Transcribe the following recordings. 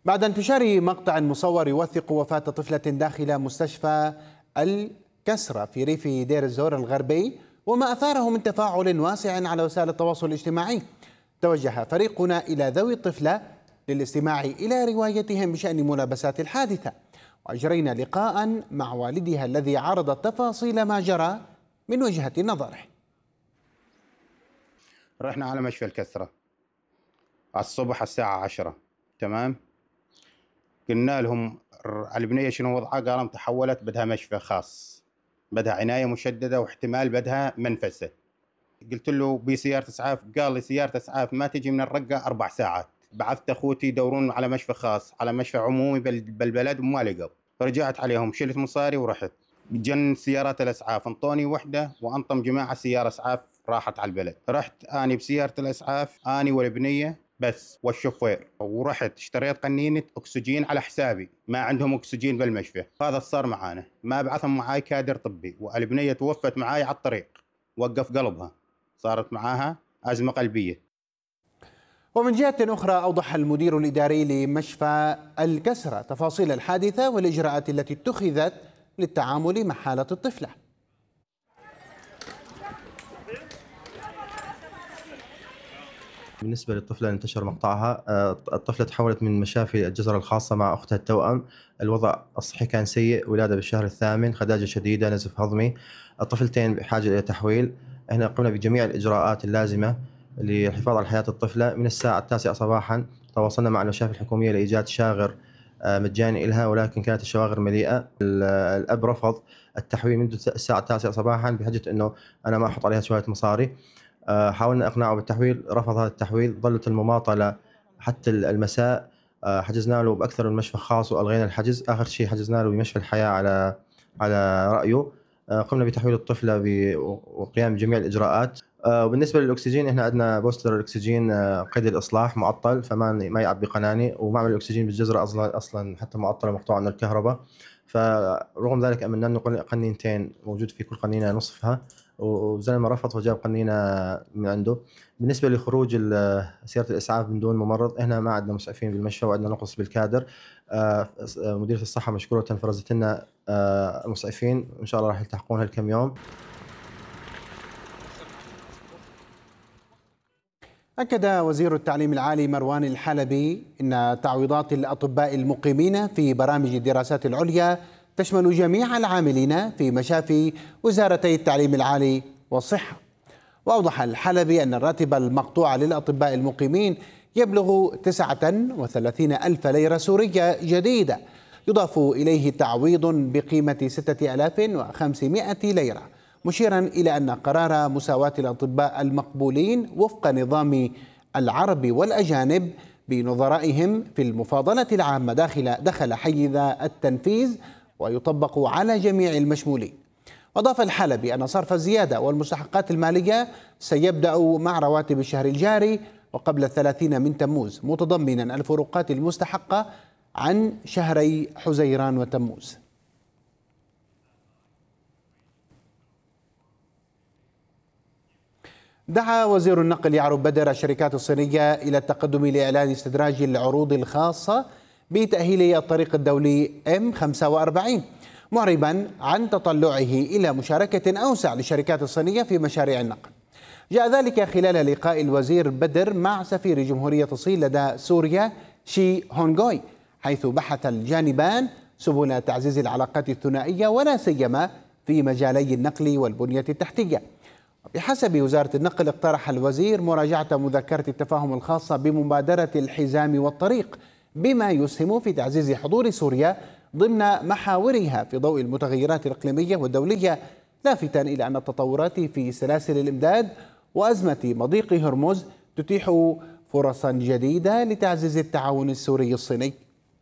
بعد انتشار مقطع مصور يوثق وفاة طفلة داخل مستشفى الكسرة في ريف دير الزور الغربي وما أثاره من تفاعل واسع على وسائل التواصل الاجتماعي، توجه فريقنا إلى ذوي الطفلة للاستماع إلى روايتهم بشأن ملابسات الحادثة، وأجرينا لقاء مع والدها الذي عرض تفاصيل ما جرى من وجهة نظره. رحنا على مشفى الكسرة على الصبح الساعة 10، تمام. قلنا لهم البنية شنو وضعها؟ قالوا تحولت بدها مشفى خاص، بدها عناية مشددة واحتمال بدها منفسة. قلت له بسيارة إسعاف، قال لي سيارة إسعاف ما تجي من الرقة 4 ساعات. بعثت أخوتي يدورون على مشفى خاص، على مشفى عمومي بالبلد وما لقوا، فرجعت عليهم شلت مصاري ورحت. جن سيارات الإسعاف انطوني وحدة وأنطم جماعة سيارة إسعاف راحت على البلد. رحت أني بسيارة الإسعاف أني والبنية بس والشوفير، ورحت اشتريت قنينة أكسجين على حسابي، ما عندهم أكسجين بالمشفى. هذا صار معانا، ما بعثهم معاي كادر طبي، والبنية توفت معاي على الطريق، وقف قلبها، صارت معاها أزمة قلبية. ومن جهة أخرى أوضح المدير الإداري لمشفى الكسرة تفاصيل الحادثة والإجراءات التي اتخذت للتعامل مع حالة الطفلة. بالنسبة للطفلة اللي انتشر مقطعها، الطفلة تحولت من مشافي الجزر الخاصة مع أختها التوأم. الوضع الصحي كان سيء، ولادة بالشهر الثامن، خداجة شديدة، نزف هضمي. الطفلتين بحاجة إلى تحويل. احنا قمنا بجميع الإجراءات اللازمة للحفاظ على حياة الطفلة. من الساعة 9 صباحا تواصلنا مع المشافي الحكومية لإيجاد شاغر مجاني لها، ولكن كانت الشواغر مليئة. الأب رفض التحويل منذ الساعة 9 صباحا بحجة أنه أنا ما أحط عليها شوية مصاري. حاولنا إقناعه بالتحويل، رفض هذا التحويل. ظلت المماطلة حتى المساء. حجزنا له بأكثر من مشفى خاص وألغينا الحجز. آخر شيء حجزنا له بمشفى الحياة على رأيه. قمنا بتحويل الطفلة وقيام بجميع الإجراءات. وبالنسبة للأكسجين، إحنا عندنا بوستر الأكسجين قيد الإصلاح معطل، فما يعبي قناني، ومعمل الأكسجين بالجزرة أصلا حتى معطلة مقطوعة من الكهرباء. فرغم ذلك أمنا أنه قنينتين موجود في كل قنينة نصفها، وزلمة رفض وجاب قنينة من عنده. بالنسبة لخروج سيارة الإسعاف من دون ممرض، إحنا ما عندنا مسعفين بالمشفى وعندنا نقص بالكادر. مديرة الصحة مشكورة فرزت لنا مسعفين، إن شاء الله راح يلتحقون هالكم يوم. أكد وزير التعليم العالي مروان الحلبي أن تعويضات الأطباء المقيمين في برامج الدراسات العليا تشمل جميع العاملين في مشافي وزارتي التعليم العالي والصحة. وأوضح الحلبي أن الراتب المقطوع للأطباء المقيمين يبلغ 39 ألف ليرة سورية جديدة، يضاف إليه تعويض بقيمة 6500 ليرة، مشيرا إلى أن قرار مساواة الأطباء المقبولين وفق نظام العرب والأجانب بنظرائهم في المفاضلة العامة دخل حيز التنفيذ ويطبق على جميع المشمولين. وأضاف الحلبي أن صرف الزيادة والمستحقات المالية سيبدأ مع رواتب الشهر الجاري وقبل 30 من تموز، متضمنا الفروقات المستحقة عن شهري حزيران وتموز. دعا وزير النقل يعرب بدر الشركات الصينية إلى التقدم لإعلان استدراج العروض الخاصة بتأهيل الطريق الدولي M45، معربا عن تطلعه إلى مشاركة أوسع للشركات الصينية في مشاريع النقل. جاء ذلك خلال لقاء الوزير بدر مع سفير جمهورية الصين لدى سوريا شي هونغوي، حيث بحث الجانبان سبل تعزيز العلاقات الثنائية ولا سيما في مجالي النقل والبنية التحتية. بحسب وزارة النقل، اقترح الوزير مراجعة مذكرة التفاهم الخاصة بمبادرة الحزام والطريق، بما يسهم في تعزيز حضور سوريا ضمن محاورها في ضوء المتغيرات الإقليمية والدولية، لافتا إلى أن التطورات في سلاسل الإمداد وأزمة مضيق هرمز تتيح فرصا جديدة لتعزيز التعاون السوري الصيني.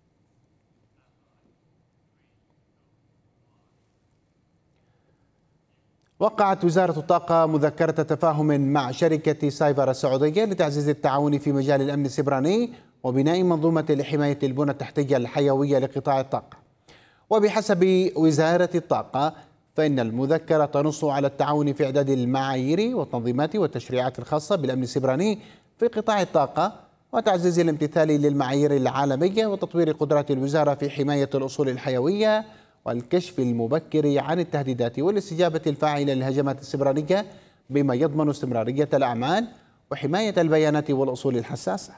وقعت وزارة الطاقة مذكرة تفاهم مع شركة سايفر السعودية لتعزيز التعاون في مجال الأمن السيبراني وبناء منظومة لحماية البنى التحتية الحيوية لقطاع الطاقة. وبحسب وزارة الطاقة فإن المذكرة تنص على التعاون في إعداد المعايير والتنظيمات والتشريعات الخاصة بالأمن السيبراني في قطاع الطاقة وتعزيز الامتثال للمعايير العالمية وتطوير قدرات الوزارة في حماية الأصول الحيوية والكشف المبكر عن التهديدات والاستجابة الفاعلة للهجمات السبرانية بما يضمن استمرارية الأعمال وحماية البيانات والأصول الحساسة.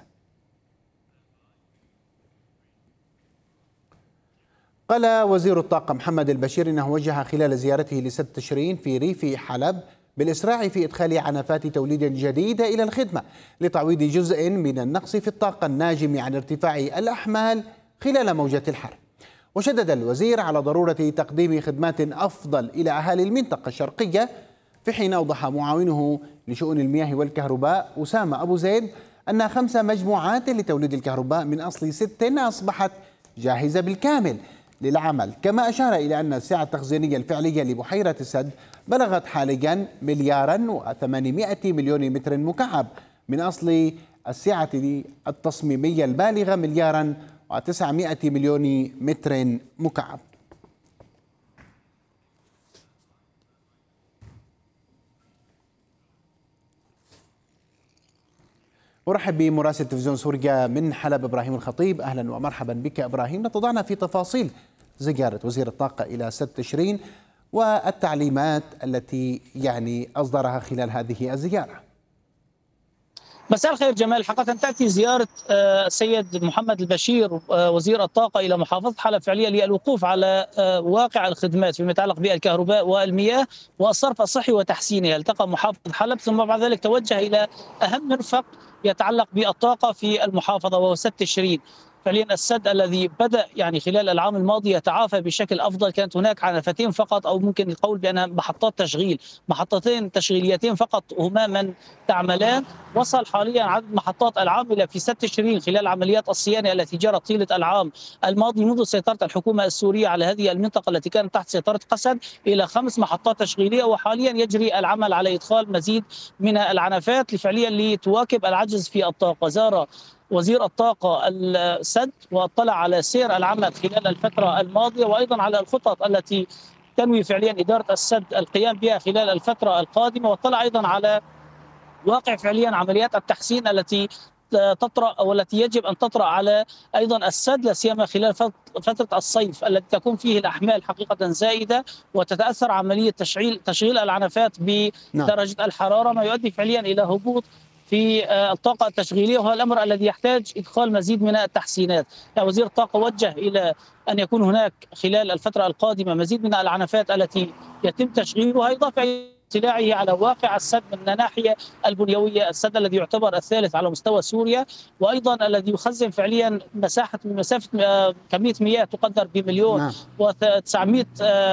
قال وزير الطاقة محمد البشير إنه وجه خلال زيارته لسد تشرين في ريف حلب بالإسراع في إدخال عنفات توليد جديدة إلى الخدمة لتعويض جزء من النقص في الطاقة الناجم عن ارتفاع الأحمال خلال موجة الحر. وشدد الوزير على ضرورة تقديم خدمات أفضل إلى أهالي المنطقة الشرقية، في حين أوضح معاونه لشؤون المياه والكهرباء أسامة أبو زيد أن 5 مجموعات لتوليد الكهرباء من أصل 6 أصبحت جاهزة بالكامل للعمل، كما أشار إلى أن السعة التخزينية الفعلية لبحيرة السد بلغت حاليا 1,800,000,000 متر مكعب من أصل السعة التصميمية البالغة 1,900,000,000 متر مكعب. أرحب بمراسل تلفزيون سوريا من حلب إبراهيم الخطيب. أهلا ومرحبا بك إبراهيم. نتضعنا في تفاصيل زيارة وزير الطاقة إلى سد تشرين والتعليمات التي أصدرها خلال هذه الزيارة. مساء الخير جمال. حقيقة تأتي زيارة السيد محمد البشير وزير الطاقة إلى محافظة حلب فعليا للوقوف على واقع الخدمات فيما يتعلق بالكهرباء والمياه والصرف الصحي وتحسينه. التقى محافظ حلب ثم بعد ذلك توجه إلى أهم مرفق يتعلق بالطاقة في المحافظة وهو سد تشرين. فعليا السد الذي بدأ خلال العام الماضي يتعافى بشكل أفضل، كانت هناك عنفتين فقط أو ممكن القول بأنها محطات تشغيل، محطتين تشغيليتين فقط هما من تعملان. وصل حاليا عدد محطات العاملة في سد تشرين خلال عمليات الصيانة التي جرت طيلة العام الماضي منذ سيطرة الحكومة السورية على هذه المنطقة التي كانت تحت سيطرة قسد إلى 5 محطات تشغيلية، وحاليا يجري العمل على إدخال مزيد من العنفات فعليا لتواكب العجز في الطاقة. زار وزير الطاقة السد واطلع على سير العمل خلال الفترة الماضية وأيضا على الخطط التي تنوي فعليا إدارة السد القيام بها خلال الفترة القادمة، واطلع أيضا على واقع فعليا عمليات التحسين التي تطرأ أو التي يجب أن تطرأ على أيضا السد، لا سيما خلال فترة الصيف التي تكون فيه الأحمال حقيقة زائدة وتتأثر عملية تشغيل العنفات بدرجة الحرارة، ما يؤدي فعليا إلى هبوط في الطاقة التشغيلية، وهذا الأمر الذي يحتاج إدخال مزيد من التحسينات. وزير الطاقة وجه إلى أن يكون هناك خلال الفترة القادمة مزيد من العنفات التي يتم تشغيلها، إضافة إلى اطلاعه على واقع السد من الناحية البنيوية. السد الذي يعتبر الثالث على مستوى سوريا، وأيضا الذي يخزن فعليا مسافة كمية مياه تقدر بمليون و900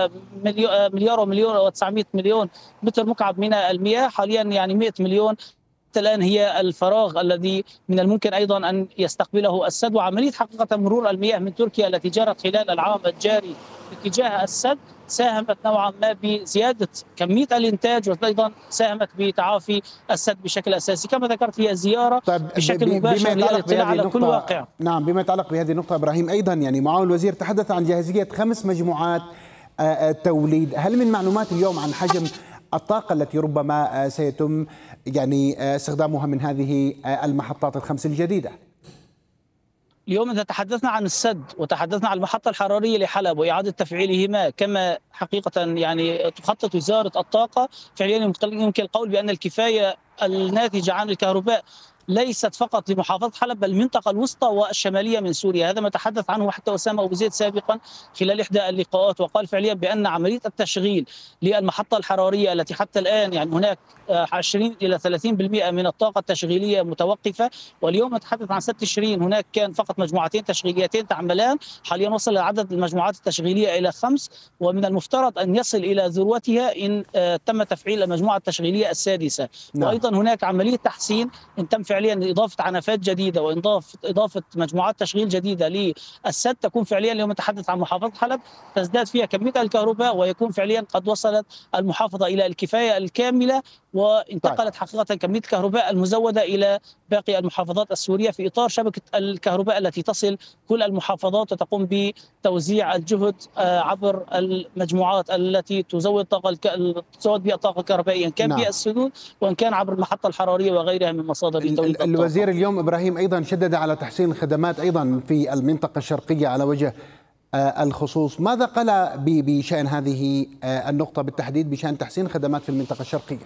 مليار و900 مليون متر مكعب من المياه. حاليا 100 مليون الآن هي الفراغ الذي من الممكن أيضا أن يستقبله السد. وعملية حقيقة مرور المياه من تركيا التي جرت خلال العام الجاري اتجاه السد ساهمت نوعا ما بزيادة كمية الإنتاج، وأيضا ساهمت بتعافي السد بشكل أساسي. كما ذكرت هي زيارة بشكل مباشر للاطلاع على كل واقع. نعم، بما يتعلق بهذه النقطة إبراهيم، أيضا معالي الوزير تحدث عن جاهزية 5 مجموعات توليد. هل من معلومات اليوم عن حجم الطاقة التي ربما سيتم استخدامها من هذه المحطات ال5 الجديدة؟ اليوم إذا تحدثنا عن السد وتحدثنا عن المحطة الحرارية لحلب وإعادة تفعيلهما كما حقيقة تخطط وزارة الطاقة، فعليا يمكن القول بأن الكفاية الناتجة عن الكهرباء ليست فقط لمحافظة حلب بل المنطقة الوسطى والشمالية من سوريا. هذا ما تحدث عنه حتى أسامة أبو زيد سابقا خلال إحدى اللقاءات، وقال فعليا بأن عملية التشغيل للمحطة الحرارية التي حتى الآن هناك 20 إلى 30% من الطاقة التشغيلية متوقفة، واليوم نتحدث عن 6 تشرين هناك كان فقط مجموعتين تشغيليتين تعملان، حاليا وصل عدد المجموعات التشغيلية إلى 5، ومن المفترض أن يصل إلى ذروتها إن تم تفعيل المجموعة التشغيلية السادسة. وأيضا هناك عملية تحسين إن تم فعليا إضافة عنفات جديدة وإضافة مجموعات تشغيل جديدة للسد، تكون فعليا اليوم نتحدث عن محافظة حلب تزداد فيها كمية الكهرباء، ويكون فعليا قد وصلت المحافظة إلى الكفاية الكاملة وانتقلت حقيقة كمية الكهرباء المزودة إلى باقي المحافظات السورية في إطار شبكة الكهرباء التي تصل كل المحافظات وتقوم بتوزيع الجهد عبر المجموعات التي تزود بها الطاقة الكهربائية، إن كان بها السدود وإن كان عبر المحطة الحرارية وغيرها من مصادر توليد الطاقة. الوزير اليوم إبراهيم أيضا شدد على تحسين الخدمات أيضا في المنطقة الشرقية على وجه الخصوص. ماذا قال بشأن هذه النقطة بالتحديد، بشأن تحسين خدمات في المنطقة الشرقية؟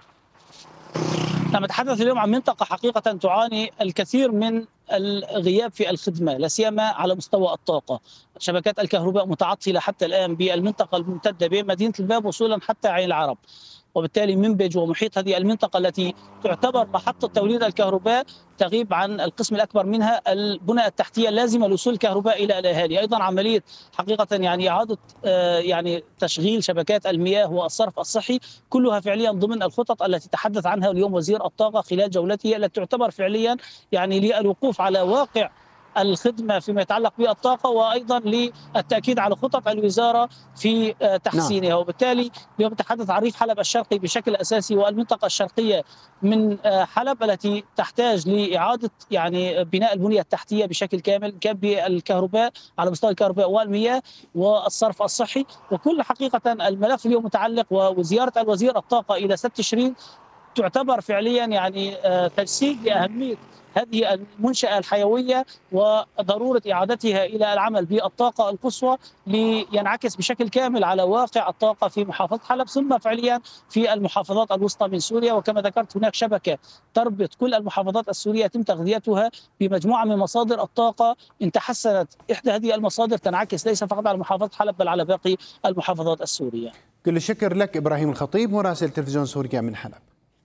نتحدث اليوم عن منطقة حقيقة تعاني الكثير من الغياب في الخدمة، لا سيما على مستوى الطاقة. شبكات الكهرباء متعطلة حتى الآن بالمنطقة الممتدة بين مدينة الباب وصولا حتى عين العرب، وبالتالي منبج ومحيط هذه المنطقة التي تعتبر محطة توليد الكهرباء تغيب عن القسم الأكبر منها البنى التحتية اللازمة لوصول الكهرباء إلى الأهالي. أيضا عملية حقيقة إعادة تشغيل شبكات المياه والصرف الصحي كلها فعليا ضمن الخطط التي تحدث عنها اليوم وزير الطاقة خلال جولته، التي تعتبر فعليا للوقوف على واقع الخدمة فيما يتعلق بالطاقة، وأيضا للتأكيد على خطط الوزارة في تحسينها. وبالتالي اليوم نتحدث عن ريف حلب الشرقي بشكل أساسي والمنطقة الشرقية من حلب التي تحتاج لإعادة بناء البنية التحتية بشكل كامل، كان بالكهرباء على مستوى الكهرباء والمياه والصرف الصحي. وكل حقيقة الملف اليوم متعلق وزيارة الوزير الطاقة إلى 6 تشرين تعتبر فعليا تجسيد لأهمية هذه المنشأة الحيوية وضرورة إعادتها إلى العمل بالطاقة القصوى لينعكس بشكل كامل على واقع الطاقة في محافظة حلب ثم فعليا في المحافظات الوسطى من سوريا. وكما ذكرت هناك شبكة تربط كل المحافظات السورية يتم تغذيتها بمجموعة من مصادر الطاقة. إن تحسنت إحدى هذه المصادر تنعكس ليس فقط على محافظة حلب بل على باقي المحافظات السورية. كل الشكر لك إبراهيم الخطيب مراسل تلفزيون سوريا من حلب.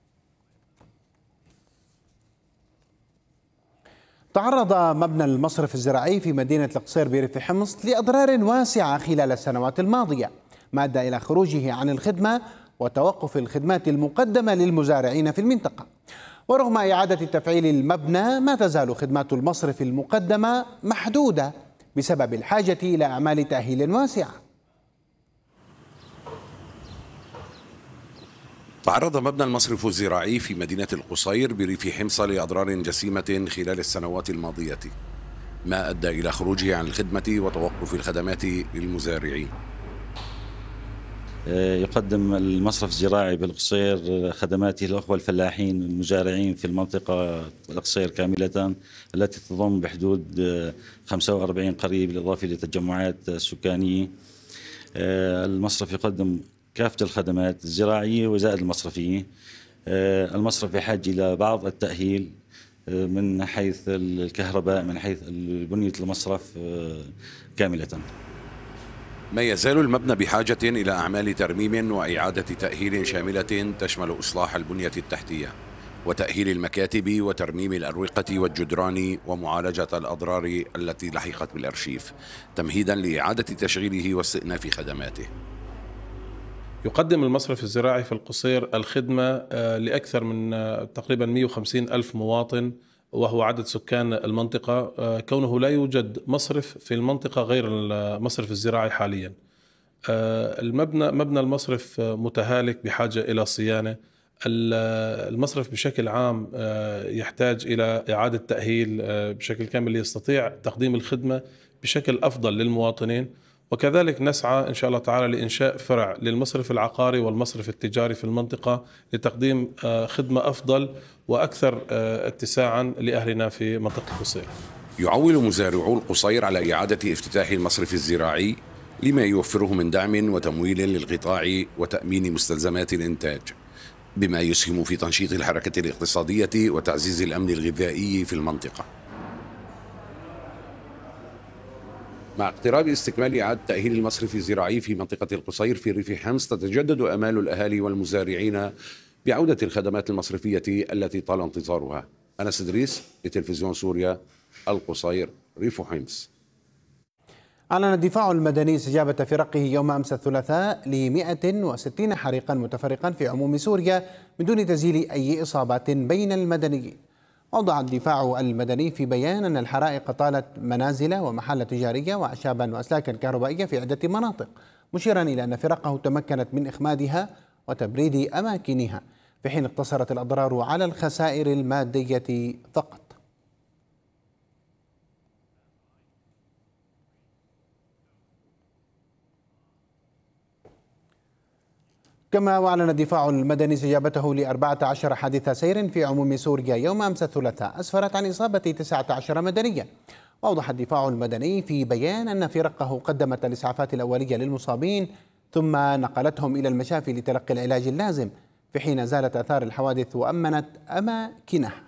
تعرض مبنى المصرف الزراعي في مدينة القصير بريف حمص لأضرار واسعة خلال السنوات الماضية، ما أدى إلى خروجه عن الخدمة وتوقف الخدمات المقدمة للمزارعين في المنطقة. ورغم إعادة تفعيل المبنى ما تزال خدمات المصرف المقدمة محدودة بسبب الحاجة إلى أعمال تأهيل واسعة. تعرض مبنى المصرف الزراعي في مدينة القصير بريف حمص لأضرار جسيمة خلال السنوات الماضية، ما أدى إلى خروجه عن الخدمة وتوقف الخدمات للمزارعين. يقدم المصرف الزراعي بالقصير خدماته للأخوة الفلاحين المزارعين في المنطقة القصير كاملة التي تضم بحدود 45 قرية بالإضافة لتجمعات سكانية. المصرف يقدم كافة الخدمات الزراعية وزائد المصرفية. المصرف بحاجة إلى بعض التأهيل من حيث الكهرباء، من حيث بنية المصرف كاملة. ما يزال المبنى بحاجة إلى أعمال ترميم وإعادة تأهيل شاملة تشمل إصلاح البنية التحتية وتأهيل المكاتب وترميم الأروقة والجدران ومعالجة الأضرار التي لحقت بالأرشيف، تمهيدا لإعادة تشغيله واستئناف خدماته. يقدم المصرف الزراعي في القصير الخدمة لأكثر من تقريبا 150 ألف مواطن، وهو عدد سكان المنطقة، كونه لا يوجد مصرف في المنطقة غير المصرف الزراعي حاليا. مبنى المصرف متهالك بحاجة إلى صيانة. المصرف بشكل عام يحتاج إلى إعادة تأهيل بشكل كامل ليستطيع تقديم الخدمة بشكل أفضل للمواطنين. وكذلك نسعى إن شاء الله تعالى لإنشاء فرع للمصرف العقاري والمصرف التجاري في المنطقة لتقديم خدمة أفضل وأكثر اتساعا لأهلنا في منطقة القصير. يعول مزارعو القصير على إعادة افتتاح المصرف الزراعي لما يوفره من دعم وتمويل للقطاع وتأمين مستلزمات الإنتاج، بما يسهم في تنشيط الحركة الاقتصادية وتعزيز الأمن الغذائي في المنطقة. مع اقتراب استكمال إعادة تأهيل المصرف الزراعي في منطقة القصير في ريف حمص، تتجدد آمال الأهالي والمزارعين بعودة الخدمات المصرفية التي طال انتظارها. أنس إدريس لتلفزيون سوريا، القصير، ريف حمص. أعلن الدفاع المدني استجابة فرقه يوم أمس الثلاثاء ل 160 حريقا متفرقا في عموم سوريا من دون تسجيل أي إصابات بين المدنيين. أوضح الدفاع المدني في بيان أن الحرائق طالت منازل ومحال تجارية وأعشابا وأسلاكا كهربائية في عدة مناطق، مشيرا إلى أن فرقه تمكنت من إخمادها وتبريد أماكنها. في حين اقتصرت الأضرار على الخسائر المادية فقط. كما وأعلن الدفاع المدني استجابته ل14 حادث سير في عموم سوريا يوم أمس الثلاثاء أسفرت عن إصابة 19 مدنيا. وأوضح الدفاع المدني في بيان أن فرقه قدمت الإسعافات الأولية للمصابين ثم نقلتهم إلى المشافي لتلقي العلاج اللازم، في حين زالت آثار الحوادث وأمنت أماكنها.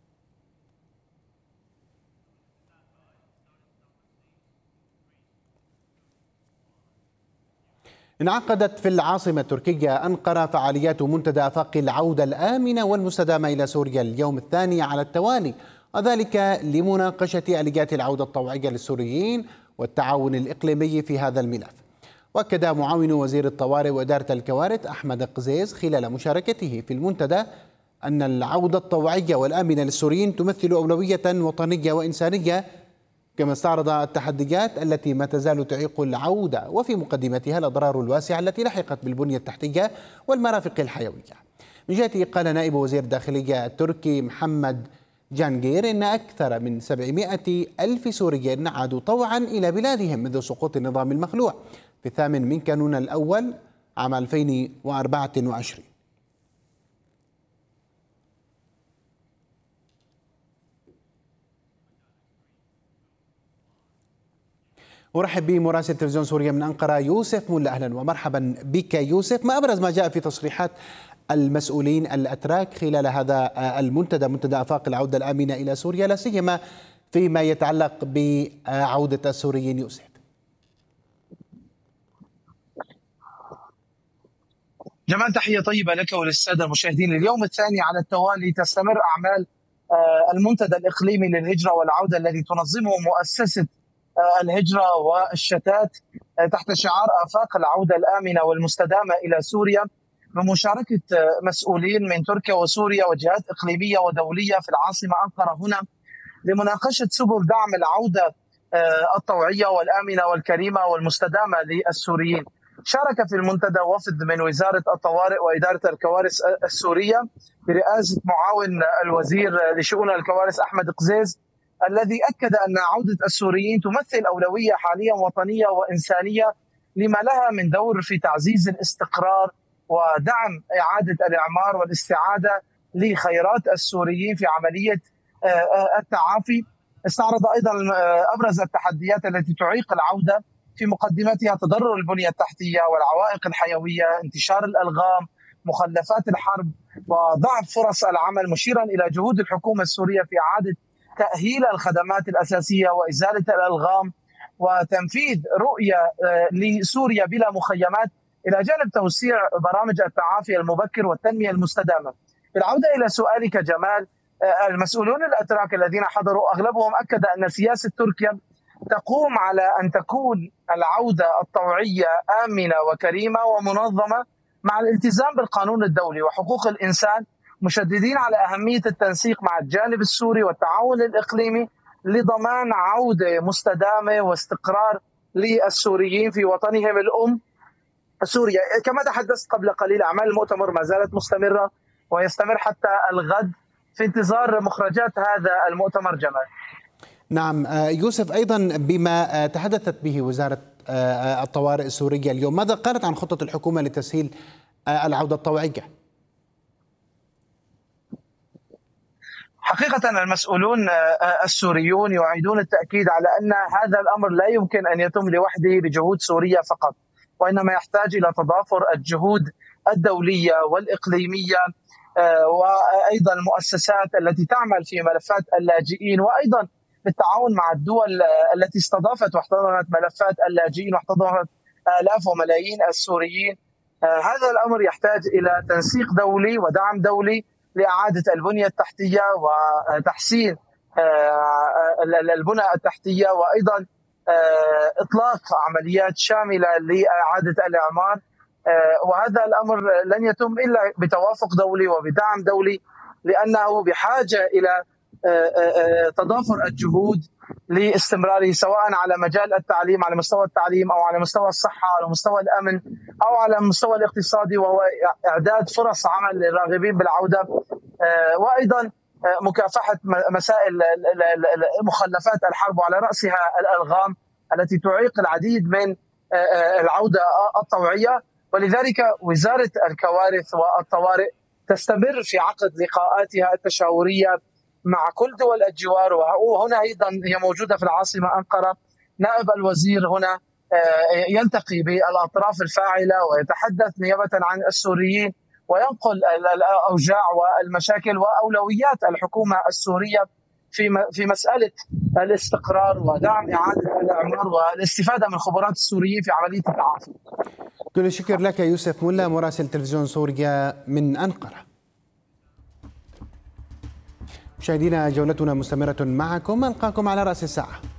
انعقدت في العاصمة التركية أنقرة فعاليات منتدى آفاق العودة الآمنة والمستدامة إلى سوريا اليوم الثاني على التوالي، وذلك لمناقشة آليات العودة الطوعية للسوريين والتعاون الإقليمي في هذا الملف. وأكد معاون وزير الطوارئ وإدارة الكوارث أحمد قزيز خلال مشاركته في المنتدى أن العودة الطوعية والآمنة للسوريين تمثل أولوية وطنية وإنسانية، كما استعرض التحديات التي ما تزال تعيق العودة وفي مقدمتها الأضرار الواسعة التي لحقت بالبنية التحتية والمرافق الحيوية. من جهته قال نائب وزير الداخلية التركي محمد جانجير إن أكثر من 700 ألف سوري عادوا طوعا إلى بلادهم منذ سقوط النظام المخلوع في 8 كانون الأول عام 2024. أرحب بمراسل تلفزيون سوريا من أنقرة يوسف ملا. أهلا ومرحبا بك يوسف. ما أبرز ما جاء في تصريحات المسؤولين الأتراك خلال هذا المنتدى، منتدى آفاق العودة الآمنة إلى سوريا، لا سيما فيما يتعلق بعودة السوريين يوسف؟ جمال، تحية طيبة لك وللسادة المشاهدين. اليوم الثاني على التوالي تستمر أعمال المنتدى الإقليمي للهجرة والعودة الذي تنظمه مؤسسة الهجرة والشتات تحت شعار آفاق العودة الآمنة والمستدامة إلى سوريا، بمشاركة مسؤولين من تركيا وسوريا وجهات إقليمية ودولية في العاصمة أنقرة هنا لمناقشة سبل دعم العودة الطوعية والآمنة والكريمة والمستدامة للسوريين. شارك في المنتدى وفد من وزارة الطوارئ وإدارة الكوارث السورية برئاسة معاون الوزير لشؤون الكوارث أحمد قزيز، الذي أكد أن عودة السوريين تمثل أولوية حاليا وطنية وإنسانية لما لها من دور في تعزيز الاستقرار ودعم إعادة الإعمار والاستعادة لخيرات السوريين في عملية التعافي. استعرض أيضا أبرز التحديات التي تعيق العودة، في مقدمتها تضرر البنية التحتية والعوائق الحيوية، انتشار الألغام، مخلفات الحرب وضعف فرص العمل، مشيرا إلى جهود الحكومة السورية في إعادة تأهيل الخدمات الأساسية وإزالة الألغام وتنفيذ رؤية لسوريا بلا مخيمات، إلى جانب توسيع برامج التعافي المبكر والتنمية المستدامة. بالعودة إلى سؤالك جمال، المسؤولون الأتراك الذين حضروا أغلبهم أكد أن سياسة تركيا تقوم على أن تكون العودة الطوعية آمنة وكريمة ومنظمة مع الالتزام بالقانون الدولي وحقوق الإنسان، مشددين على أهمية التنسيق مع الجانب السوري والتعاون الإقليمي لضمان عودة مستدامة واستقرار للسوريين في وطنهم الأم سوريا. كما تحدثت قبل قليل، أعمال المؤتمر ما زالت مستمرة ويستمر حتى الغد في انتظار مخرجات هذا المؤتمر جمال. نعم يوسف، أيضا بما تحدثت به وزارة الطوارئ السورية اليوم، ماذا قالت عن خطة الحكومة لتسهيل العودة الطوعية؟ حقيقة المسؤولون السوريون يعيدون التأكيد على أن هذا الأمر لا يمكن أن يتم لوحده بجهود سورية فقط، وإنما يحتاج إلى تضافر الجهود الدولية والإقليمية وأيضا المؤسسات التي تعمل في ملفات اللاجئين، وأيضا بالتعاون مع الدول التي استضافت واحتضنت ملفات اللاجئين واحتضنت آلاف وملايين السوريين. هذا الأمر يحتاج إلى تنسيق دولي ودعم دولي لإعادة البنية التحتية وتحسين البنى التحتية، وأيضا إطلاق عمليات شاملة لإعادة الإعمار. وهذا الأمر لن يتم إلا بتوافق دولي وبدعم دولي، لأنه بحاجة إلى تضافر الجهود لاستمراره، سواء على مجال التعليم، على مستوى التعليم أو على مستوى الصحة، على مستوى الأمن أو على المستوى الاقتصادي، وهو إعداد فرص عمل للراغبين بالعودة، وأيضا مكافحة مسائل مخلفات الحرب، وعلى رأسها الألغام التي تعيق العديد من العودة الطوعية. ولذلك وزارة الكوارث والطوارئ تستمر في عقد لقاءاتها التشاورية مع كل دول الجوار، وهنا أيضا هي موجودة في العاصمة أنقرة. نائب الوزير هنا يلتقي بالأطراف الفاعلة ويتحدث نيابة عن السوريين، وينقل الأوجاع والمشاكل وأولويات الحكومة السورية في مسألة الاستقرار ودعم إعادة الإعمار والاستفادة من خبرات السوريين في عملية التعافي. كل الشكر لك يوسف مولا مراسل تلفزيون سوريا من أنقرة. مشاهدينا، جولتنا مستمرة معكم، ألقاكم على رأس الساعة.